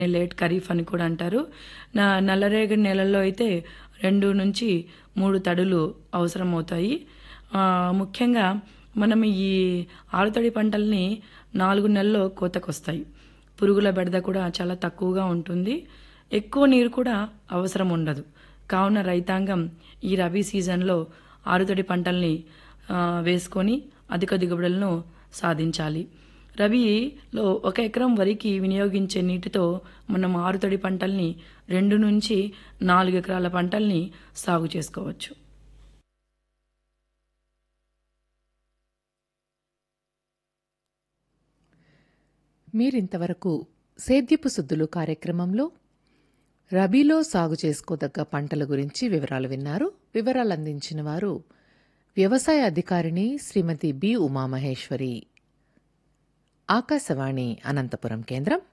Late kharif అని కూడా అంటారు. నల్లరేగడి నేలల్లో అయితే 2-3 తడులు అవసరమవుతాయి. ముఖ్యంగా మనం ఈ ఆరుతడి పంటల్ని 4 నెలల్లో కోతకొస్తాయి. పురుగుల బెడద కూడా చాలా తక్కువగా ఉంటుంది. ఎక్కువ నీరు కూడా అవసరం ఉండదు. కావున రైతాంగం ఈ రబీ సీజన్లో ఆరుతడి పంటల్ని వేసుకొని అధిక దిగుబడులను సాధించాలి. రబీలో 1 ఎకరం వరికి వినియోగించే నీటితో మనం ఆరుతడి పంటల్ని 2-4 ఎకరాల పంటల్ని సాగు చేసుకోవచ్చు. మీరింతవరకు సేద్యపు సుద్దులు కార్యక్రమంలో రబీలో సాగు చేసుకోదగ్గ పంటల గురించి వివరాలు విన్నారు. వివరాలు అందించిన వారు వ్యవసాయ అధికారిణి శ్రీమతి బి. ఉమామహేశ్వరి. ఆకాశవాణి అనంతపురం కేంద్రం.